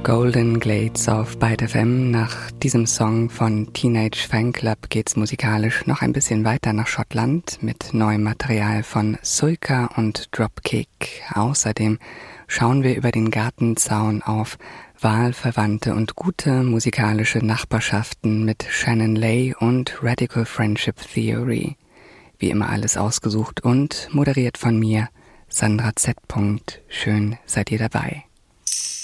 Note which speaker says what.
Speaker 1: Golden Glades auf Byte FM. Nach diesem Song von Teenage Fanclub geht's musikalisch noch ein bisschen weiter nach Schottland mit neuem Material von Sulka und Dropkick. Außerdem schauen wir über den Gartenzaun auf wahlverwandte und gute musikalische Nachbarschaften mit Shannon Lay und Radical Friendship Theory. Wie immer alles ausgesucht und moderiert von mir, Sandra Z. Schön seid ihr dabei.